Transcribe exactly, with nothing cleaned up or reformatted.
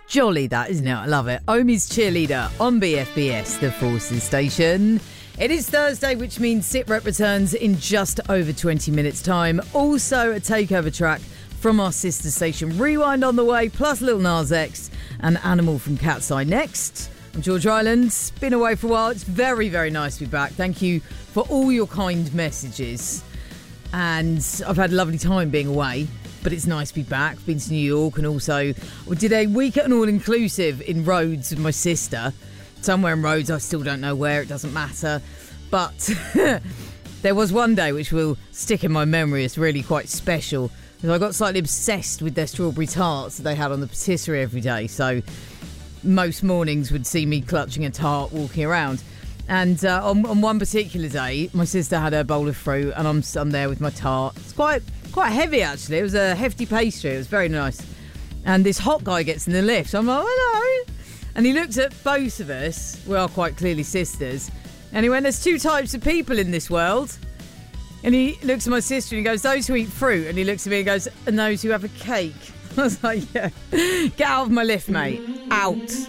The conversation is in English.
Jolly that, isn't it? I love it. Omi's Cheerleader on B F B S, the Forces Station. It is Thursday, which means Sit Rep returns in just over twenty minutes' time. Also a takeover track from our sister station Rewind on the way, plus Lil Nas X and Animal from Cat's Eye next. I'm George Island. Been away for a while. It's very, very nice to be back. Thank you for all your kind messages. And I've had a lovely time being away. But it's nice to be back. Been to New York, and also we did a week at an all-inclusive in Rhodes with my sister. Somewhere in Rhodes, I still don't know where, it doesn't matter. But there was one day which will stick in my memory. It's really quite special. I got slightly obsessed with their strawberry tarts that they had on the patisserie every day. So most mornings would see me clutching a tart walking around. And uh, on, on one particular day, my sister had her bowl of fruit, and I'm, I'm there with my tart. It's quite... Quite heavy, actually. It was a hefty pastry. It was very nice. And this hot guy gets in the lift. I'm like, hello. And he looked at both of us. We are quite clearly sisters. And he went, there's two types of people in this world. And he looks at my sister and he goes, those who eat fruit. And he looks at me and goes, and those who have a cake. I was like, yeah. Get out of my lift, mate. Out.